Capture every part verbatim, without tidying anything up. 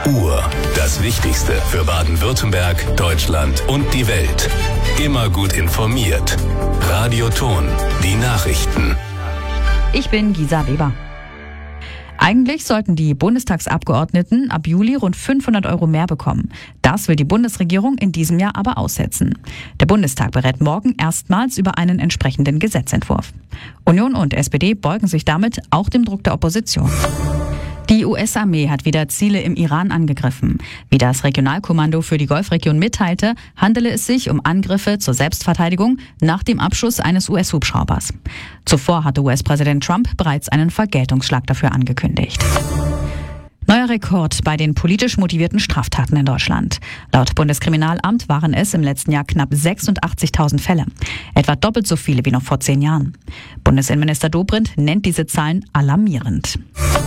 Uhr. Das Wichtigste für Baden-Württemberg, Deutschland und die Welt. Immer gut informiert. Radioton. Die Nachrichten. Ich bin Gisa Weber. Eigentlich sollten die Bundestagsabgeordneten ab Juli rund fünfhundert Euro mehr bekommen. Das will die Bundesregierung in diesem Jahr aber aussetzen. Der Bundestag berät morgen erstmals über einen entsprechenden Gesetzentwurf. Union und S P D beugen sich damit auch dem Druck der Opposition. Die U S-Armee hat wieder Ziele im Iran angegriffen. Wie das Regionalkommando für die Golfregion mitteilte, handele es sich um Angriffe zur Selbstverteidigung nach dem Abschuss eines U S-Hubschraubers. Zuvor hatte U S-Präsident Trump bereits einen Vergeltungsschlag dafür angekündigt. Neuer Rekord bei den politisch motivierten Straftaten in Deutschland. Laut Bundeskriminalamt waren es im letzten Jahr knapp sechsundachtzigtausend Fälle. Etwa doppelt so viele wie noch vor zehn Jahren. Bundesinnenminister Dobrindt nennt diese Zahlen alarmierend.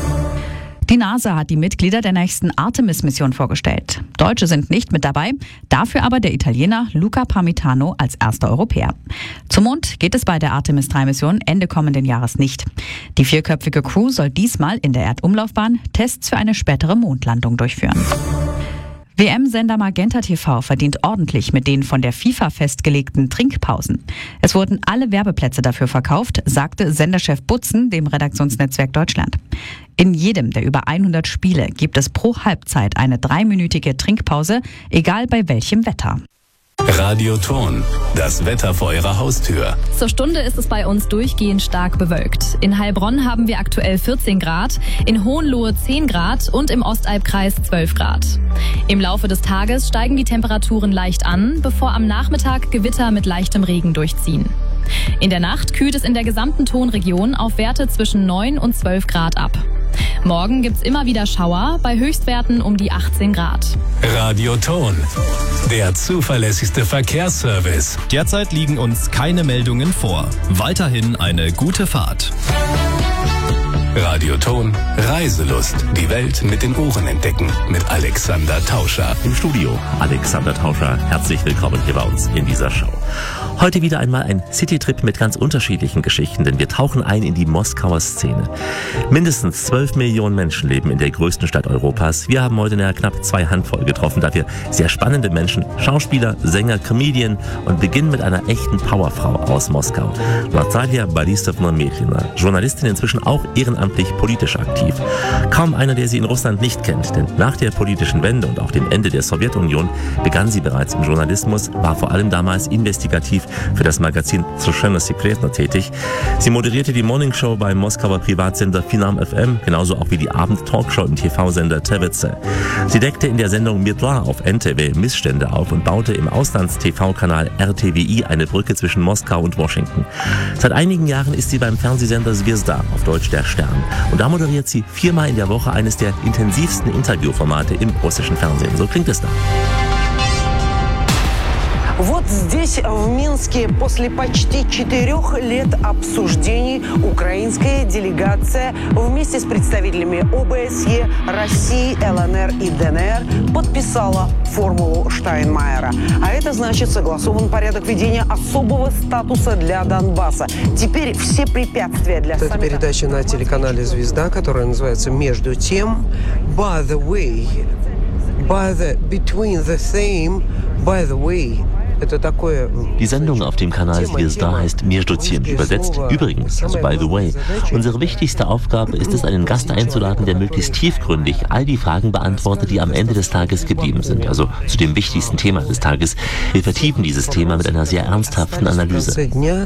Die NASA hat die Mitglieder der nächsten Artemis-Mission vorgestellt. Deutsche sind nicht mit dabei, dafür aber der Italiener Luca Parmitano als erster Europäer. Zum Mond geht es bei der Artemis drei Mission Ende kommenden Jahres nicht. Die vierköpfige Crew soll diesmal in der Erdumlaufbahn Tests für eine spätere Mondlandung durchführen. W M-Sender Magenta T V verdient ordentlich mit den von der FIFA festgelegten Trinkpausen. Es wurden alle Werbeplätze dafür verkauft, sagte Senderchef Butzen dem Redaktionsnetzwerk Deutschland. In jedem der über hundert Spiele gibt es pro Halbzeit eine dreiminütige Trinkpause, egal bei welchem Wetter. Radioton. Das Wetter vor Ihrer Haustür. Zur Stunde ist es bei uns durchgehend stark bewölkt. In Heilbronn haben wir aktuell vierzehn Grad, in Hohenlohe zehn Grad und im Ostalbkreis zwölf Grad. Im Laufe des Tages steigen die Temperaturen leicht an, bevor am Nachmittag Gewitter mit leichtem Regen durchziehen. In der Nacht kühlt es in der gesamten Tonregion auf Werte zwischen neun und zwölf Grad ab. Morgen gibt's immer wieder Schauer, bei Höchstwerten um die achtzehn Grad. Radioton. Der zuverlässigste Verkehrsservice. Derzeit liegen uns keine Meldungen vor. Weiterhin eine gute Fahrt. Radioton. Reiselust. Die Welt mit den Ohren entdecken. Mit Alexander Tauscher. Im Studio Alexander Tauscher. Herzlich willkommen hier bei uns in dieser Show. Heute wieder einmal ein Citytrip mit ganz unterschiedlichen Geschichten, denn wir tauchen ein in die Moskauer Szene. Mindestens zwölf Millionen Menschen leben in der größten Stadt Europas. Wir haben heute eine knapp zwei Handvoll getroffen, dafür sehr spannende Menschen, Schauspieler, Sänger, Comedian und beginnen mit einer echten Powerfrau aus Moskau. Natalia Borisovna Mechlina, Journalistin, inzwischen auch ehrenamtlich politisch aktiv. Kaum einer, der sie in Russland nicht kennt, denn nach der politischen Wende und auch dem Ende der Sowjetunion begann sie bereits im Journalismus, war vor allem damals investigativ für das Magazin Soverschenno Sekretno tätig. Sie moderierte die Morningshow beim Moskauer Privatsender Finam F M, genauso auch wie die Abend-Talkshow im T V-Sender T V C. Sie deckte in der Sendung Mirtla auf N T V Missstände auf und baute im Auslands-T V-Kanal R T V I eine Brücke zwischen Moskau und Washington. Seit einigen Jahren ist sie beim Fernsehsender Zvezda, auf Deutsch der Stern. Und da moderiert sie viermal in der Woche eines der intensivsten Interviewformate im russischen Fernsehen. So klingt es da. Вот здесь, в Минске, после почти четырех лет обсуждений, украинская делегация вместе с представителями О Б С Е, России, Л Н Р и Д Н Р подписала формулу Штайнмайера. А это значит согласован порядок ведения особого статуса для Донбасса. Теперь все препятствия для саммита... Это передача на телеканале «Звезда», которая называется «Между тем». By the way, by the, between the same, by the way. Die Sendung auf dem Kanal Zvezda heißt Между тем, übersetzt übrigens, also by the way. Unsere wichtigste Aufgabe ist es, einen Gast einzuladen, der möglichst tiefgründig all die Fragen beantwortet, die am Ende des Tages geblieben sind. Also zu dem wichtigsten Thema des Tages. Wir vertiefen dieses Thema mit einer sehr ernsthaften Analyse.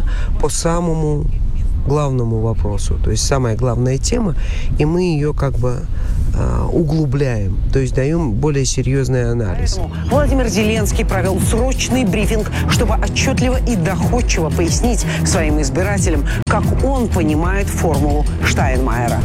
Главному вопросу, то есть самая главная тема, и мы ее как бы э, углубляем, то есть даем более серьезный анализ. Владимир Зеленский провел срочный брифинг, чтобы отчетливо и доходчиво пояснить своим избирателям, как он понимает формулу Штайнмайера.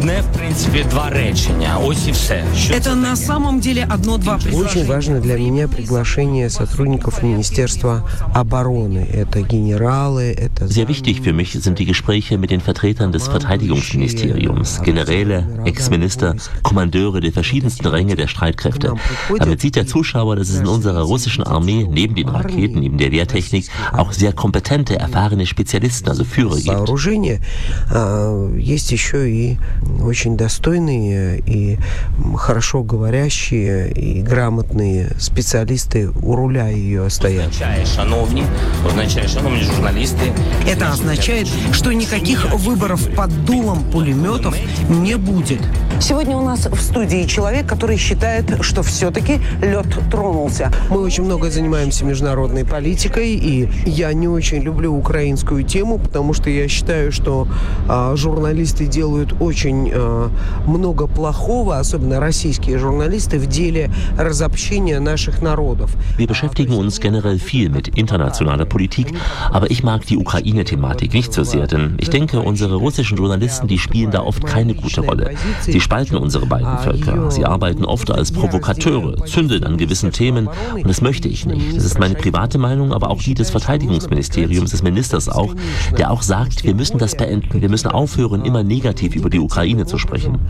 Это на самом деле одно-два предложения. Очень важно для меня приглашение сотрудников Министерства обороны. Это генералы, это... Sehr wichtig für mich sind die Gespräche Gespräche mit den Vertretern des Verteidigungsministeriums, Generäle, Ex-Minister, Kommandeure der verschiedensten Ränge der Streitkräfte. Damit sieht der Zuschauer, dass es in unserer russischen Armee neben den Raketen, neben der Wehrtechnik auch sehr kompetente, erfahrene Spezialisten, also Führer gibt. Есть еще и очень достойные и хорошо говорящие и грамотные специалисты у руля ее стоят. Это означает, что никаких выборов под дулом пулеметов не будет. Сегодня у нас в студии человек, который считает, что все-таки лед тронулся. Мы очень много занимаемся международной политикой, и я не очень люблю украинскую тему, потому что я считаю, что а, журналисты делают очень а, много плохого, особенно российские журналисты, в деле разобщения наших народов. Wir beschäftigen uns generell viel mit internationaler Politik, aber ich mag die Ukraine-Thematik nicht so sehr, denn ich denke, unsere russischen Journalisten, die spielen da oft keine gute Rolle. Sie spalten unsere beiden Völker. Sie arbeiten oft als Provokateure, zündeln an gewissen Themen und das möchte ich nicht. Das ist meine private Meinung, aber auch die des Verteidigungsministeriums, des Ministers auch, der auch sagt, wir müssen das beenden. Wir müssen aufhören, immer negativ über die Ukraine zu sprechen.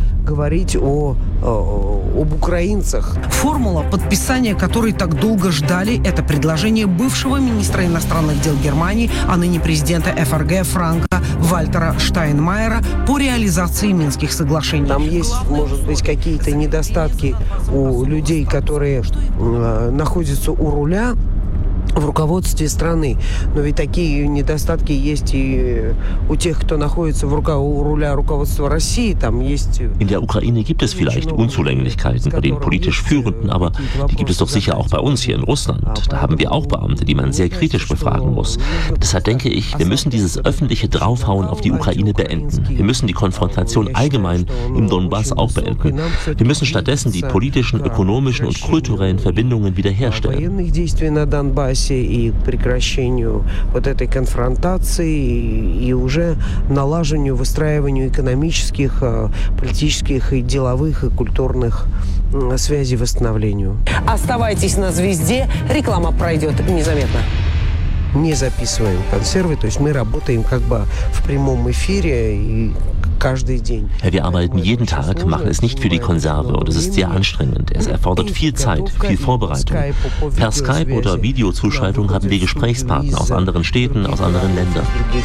Формула, подписания которой так долго ждали, это предложение бывшего министра иностранных дел Германии, а ныне президента эф эр гэ Франка Вальтера Штайнмайера по реализации Минских соглашений. Там есть, может быть, какие-то недостатки у людей, которые э, находятся у руля в руководстве страны. Но ведь такие недостатки есть и у тех, кто находится в рука, у руля руководства России. Там есть... In der Ukraine gibt es vielleicht Unzulänglichkeiten bei den politisch Führenden, aber die gibt es doch sicher auch bei uns hier in Russland. Da haben wir auch Beamte, die man sehr kritisch befragen muss. Deshalb denke ich, wir müssen dieses öffentliche Draufhauen auf die Ukraine beenden. Wir müssen die Konfrontation allgemein im Donbass auch beenden. Wir müssen stattdessen die politischen, ökonomischen und kulturellen Verbindungen wiederherstellen. И к прекращению вот этой конфронтации и уже налаживанию, выстраиванию экономических, политических и деловых и культурных связей, восстановлению. Оставайтесь на «Звезде», реклама пройдет незаметно. Не записываем консервы, то есть мы работаем как бы в прямом эфире и каждый день. Ja, wir arbeiten jeden Tag, machen es nicht für die Konserve und es ist sehr anstrengend. Es erfordert viel Zeit, viel Vorbereitung. Per Skype oder Videozuschaltung haben wir Gesprächspartner aus anderen Städten, aus anderen Ländern.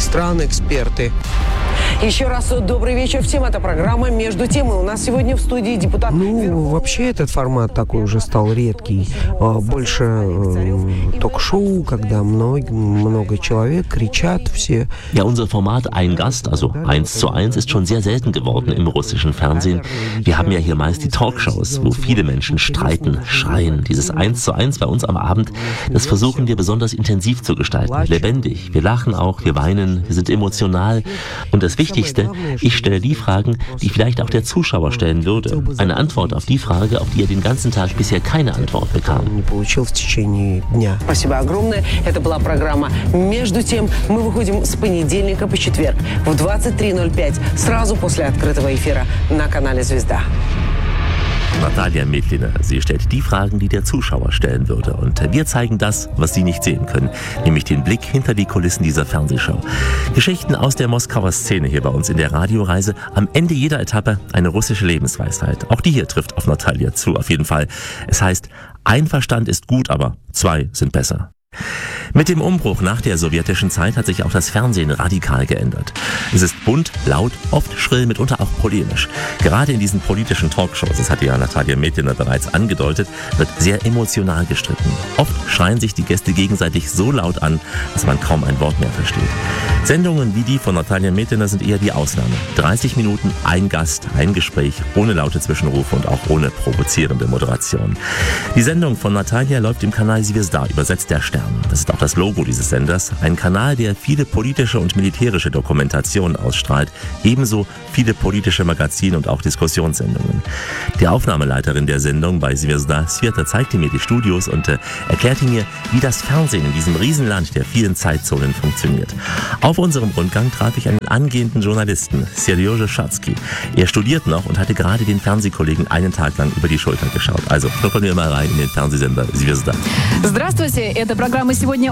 Еще раз добрый вечер всем. Это программа «Между тем». И у нас сегодня в студии депутат... Ну, вообще этот формат такой уже стал редкий. Больше э, ток-шоу, когда много, много человек кричат все. Ja, unser Format Ein Gast, also eins zu eins, ist schon sehr selten geworden im russischen Fernsehen. Wir haben ja hier meist die Talkshows, wo viele Menschen streiten, schreien. Dieses eins zu eins bei uns am Abend, das versuchen wir besonders intensiv zu gestalten. Lebendig. Wir lachen auch, wir weinen, wir sind emotional. Und das Wichtigste, ich stelle die Fragen, die vielleicht auch der Zuschauer stellen würde. Eine Antwort auf die Frage, auf die er den ganzen Tag bisher keine Antwort bekam. Спасибо огромное. Это была программа «Между тем». Мы выходим с понедельника по четверг в двадцать три ноль пять, сразу после открытого эфира на канале «Звезда». Natalia Metliner, sie stellt die Fragen, die der Zuschauer stellen würde. Und wir zeigen das, was Sie nicht sehen können, nämlich den Blick hinter die Kulissen dieser Fernsehshow. Geschichten aus der Moskauer Szene hier bei uns in der Radioreise. Am Ende jeder Etappe eine russische Lebensweisheit. Auch die hier trifft auf Natalia zu, auf jeden Fall. Es heißt, ein Verstand ist gut, aber zwei sind besser. Mit dem Umbruch nach der sowjetischen Zeit hat sich auch das Fernsehen radikal geändert. Es ist bunt, laut, oft schrill, mitunter auch polemisch. Gerade in diesen politischen Talkshows, das hat ja Natalia Metliner bereits angedeutet, wird sehr emotional gestritten. Oft schreien sich die Gäste gegenseitig so laut an, dass man kaum ein Wort mehr versteht. Sendungen wie die von Natalia Metliner sind eher die Ausnahme. dreißig Minuten, ein Gast, ein Gespräch, ohne laute Zwischenrufe und auch ohne provozierende Moderation. Die Sendung von Natalia läuft im Kanal Звезда, übersetzt der Stern. Das ist auch das Logo dieses Senders. Ein Kanal, der viele politische und militärische Dokumentationen ausstrahlt. Ebenso viele politische Magazine und auch Diskussionssendungen. Die Aufnahmeleiterin der Sendung bei Звезда, Sveta, zeigte mir die Studios und äh, erklärte mir, wie das Fernsehen in diesem Riesenland der vielen Zeitzonen funktioniert. Auf unserem Rundgang traf ich einen angehenden Journalisten, Serjože Schatzky. Er studiert noch und hatte gerade den Fernsehkollegen einen Tag lang über die Schulter geschaut. Also schnuppern wir mal rein in den Fernsehsender Звезда. Здравствуйте, это программа «Сегодня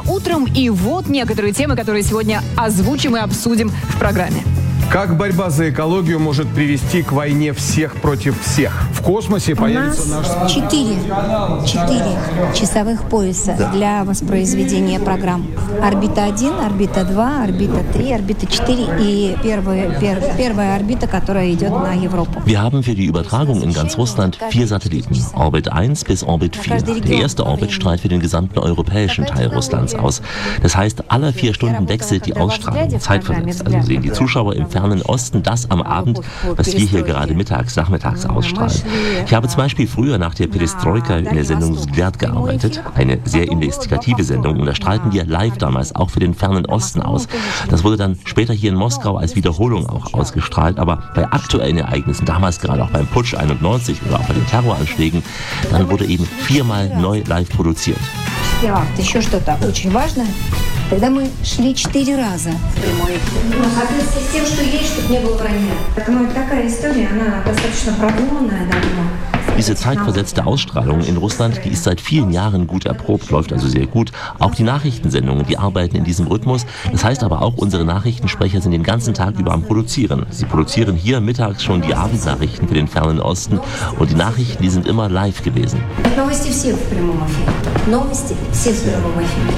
сегодня утром. И вот некоторые темы, которые сегодня озвучим и обсудим в программе. Как борьба за экологию может привести к войне всех против всех? В космосе появится наш... Четыре, четыре часовых пояса да. для воспроизведения программ. Орбита один, орбита два, орбита три, орбита четыре и первая, пер, первая орбита, которая идет на Европу. Wir haben für die Übertragung in ganz Russland vier Satelliten, Orbit eins bis Orbit vier. Der erste Orbit strahlt für den gesamten europäischen Teil Russlands aus. Das heißt, alle vier Stunden wechselt die Ausstrahlung, zeitversetzt. Also sehen die Zuschauer im Fernen Osten das am Abend, was wir hier gerade mittags, nachmittags ausstrahlen. Ich habe zum Beispiel früher nach der Perestroika in der Sendung Vzгляд gearbeitet, eine sehr investigative Sendung, und da strahlten wir live damals auch für den Fernen Osten aus. Das wurde dann später hier in Moskau als Wiederholung auch ausgestrahlt, aber bei aktuellen Ereignissen, damals gerade auch beim Putsch einundneunzig oder auch bei den Terroranschlägen, dann wurde eben viermal neu live produziert. Ja, еще что-то очень важное. Тогда мы шли четыре раза в прямой эфир. Ну, соответственно, с тем, что есть, чтобы не было вранья. Поэтому такая история, она достаточно продуманная, давно. Diese zeitversetzte Ausstrahlung in Russland, die ist seit vielen Jahren gut erprobt, läuft also sehr gut. Auch die Nachrichtensendungen, die arbeiten in diesem Rhythmus. Das heißt aber auch, unsere Nachrichtensprecher sind den ganzen Tag über am Produzieren. Sie produzieren hier mittags schon die Abendnachrichten für den Fernen Osten, und die Nachrichten, die sind immer live gewesen. Новости все в прямом эфире. Новости все в прямом эфире.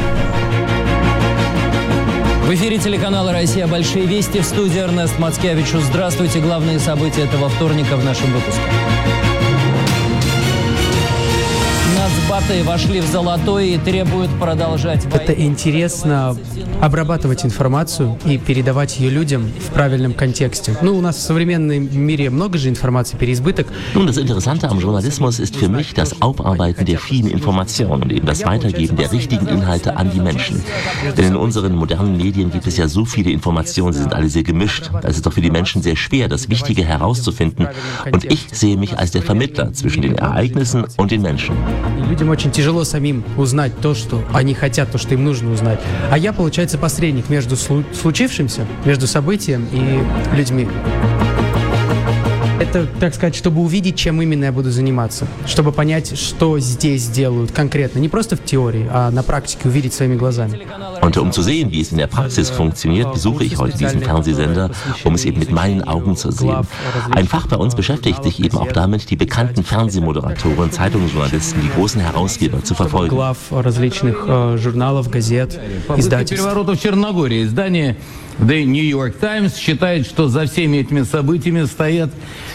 В эфире телеканала «Россия. Большие вести», в студии Эрнест Мацкевичу. Здравствуйте. Главные события этого вторника в нашем выпуске. Нацбаты вошли в золотой и требуют продолжать войну. Это интересно обрабатывать информацию и передавать ее людям в правильном контексте. Ну, у нас в современном мире много же информации, переизбыток. Nun, das Interessante am Journalismus ist für mich das Aufarbeiten der vielen Informationen und eben das Weitergeben der richtigen Inhalte an die Menschen. Denn in unseren modernen Medien gibt es ja so viele Informationen, sie sind alle sehr gemischt. Da ist es doch für die Menschen sehr schwer, das Wichtige herauszufinden. Und ich sehe mich als der Vermittler zwischen den Ereignissen und den Menschen. Людям очень тяжело самим узнать то, что они хотят, то, что им нужно узнать. А я, получается, посредник между случившимся, между событием и людьми. Это, так сказать, чтобы увидеть, чем именно я буду заниматься. Чтобы понять, что здесь делают конкретно. Не просто в теории, а на практике увидеть своими глазами. Und um zu sehen, wie es in der Praxis funktioniert, besuche ich heute diesen Fernsehsender, um es eben mit meinen Augen zu sehen. Ein Fach bei uns beschäftigt sich eben auch damit, die bekannten Fernsehmoderatoren, Zeitungsjournalisten, die großen Herausgeber zu verfolgen. различных журналов, газет, издательств. Переворотов в Черногории. Издание The New York Times считает, что за всеми этими событиями стоят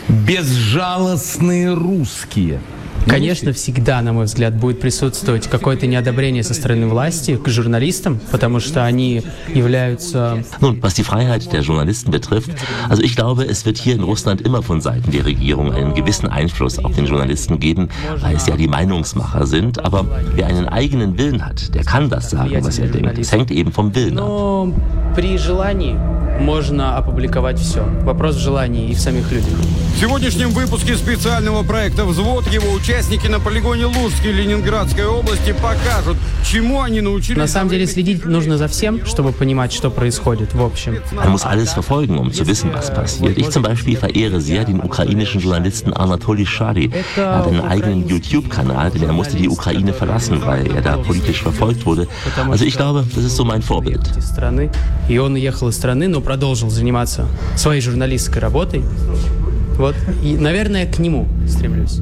безжалостные русские. Конечно, всегда, на мой взгляд, будет присутствовать какое-то неодобрение со стороны власти к журналистам, потому что они являются... Nun, was die Freiheit der Journalisten betrifft, also ich glaube, es wird hier in Russland immer von Seiten der Regierung einen gewissen Einfluss auf den Journalisten geben, weil es ja die Meinungsmacher sind, aber wer einen eigenen Willen hat, der kann das sagen, was er denkt. Es hängt eben vom Willen ab. При желании можно опубликовать все. Вопрос в желании и в самих людях. В сегодняшнем выпуске специального проекта «Взвод» его участники на полигоне Лужской Ленинградской области покажут, чему они научились. На самом деле следить нужно за всем, чтобы понимать, что происходит в общем. Man muss alles verfolgen, um zu wissen, was passiert. Ich zum Beispiel verehre sehr den ukrainischen Journalisten Anatoly Shary. Er hat einen eigenen YouTube-Kanal, denn er musste die Ukraine verlassen, weil er da politisch verfolgt wurde. Also ich glaube, das ist so mein Vorbild. И он уехал из страны, но продолжил заниматься своей журналистской работой. Вот, и, наверное, к нему стремлюсь.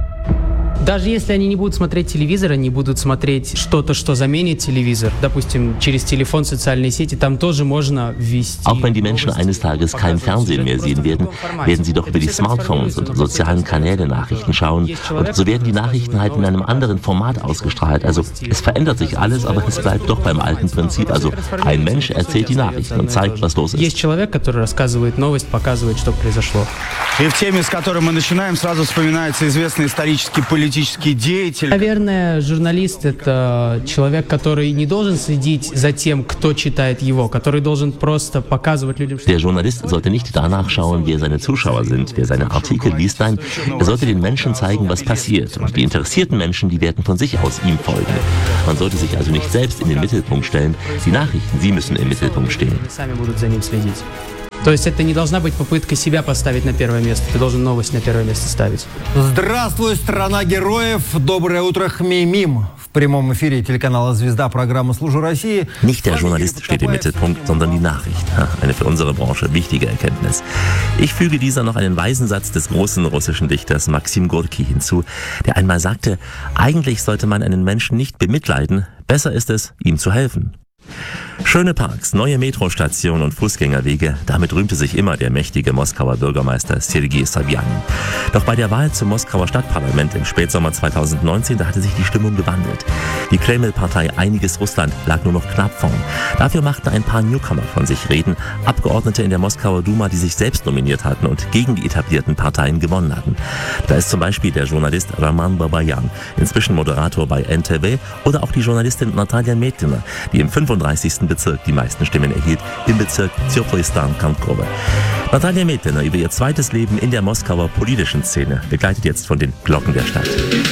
Даже если они не будут смотреть телевизор, они будут смотреть что-то, что заменит телевизор. Допустим, через телефон, социальные сети, там тоже можно ввести... Auch wenn die Menschen eines Tages kein Fernsehen mehr sehen werden, werden sie doch über die Smartphones und sozialen Kanäle Nachrichten schauen. Und so werden die Nachrichten halt in einem anderen Format ausgestrahlt. Also es verändert sich alles, aber es bleibt doch beim alten Prinzip. Also ein Mensch erzählt die Nachrichten und zeigt, was los ist. Есть человек, который рассказывает новость, показывает, что произошло. И в теме, с которой мы начинаем, сразу вспоминается известный исторический политический деятель. Наверное, журналист — это человек, который не должен следить за тем, кто читает его, который должен просто показывать людям, что... Der Journalist sollte nicht danach schauen, wer seine Zuschauer sind, wer seine Artikel liest. Nein, er sollte den Menschen zeigen, was passiert. Und die interessierten Menschen, die werden von sich aus ihm folgen. Man sollte sich also nicht selbst in den Mittelpunkt stellen. Die Nachrichten, sie müssen im Mittelpunkt stehen. Сами будут за ним следить. То есть это не должна быть попытка себя поставить на первое место. Ты должен новость на первое место ставить. Здравствуй, страна героев. Доброе утро, Хмеймим. В Nicht der Journalist steht im Mittelpunkt, sondern die Nachricht. Eine für unsere Branche wichtige Erkenntnis. Ich füge dieser noch einen weisen Satz des großen russischen Dichters Maxim Gorki hinzu, der einmal sagte, eigentlich sollte man einen Menschen nicht bemitleiden, besser ist es, ihm zu helfen. Schöne Parks, neue Metrostationen und Fußgängerwege, damit rühmte sich immer der mächtige Moskauer Bürgermeister Sergei Sobjanin. Doch bei der Wahl zum Moskauer Stadtparlament im Spätsommer zweitausendneunzehn, da hatte sich die Stimmung gewandelt. Die Kreml-Partei Einiges Russland lag nur noch knapp vorn. Dafür machten ein paar Newcomer von sich reden, Abgeordnete in der Moskauer Duma, die sich selbst nominiert hatten und gegen die etablierten Parteien gewonnen hatten. Da ist zum Beispiel der Journalist Roman Babayan, inzwischen Moderator bei N T V, oder auch die Journalistin Natalia Metlina, die im fünfunddreißigsten Bezirk die meisten Stimmen erhielt, im Bezirk Tjoplistan-Kantkowe. Natalia Metlina über ihr zweites Leben in der Moskauer politischen Szene, begleitet jetzt von den Glocken der Stadt.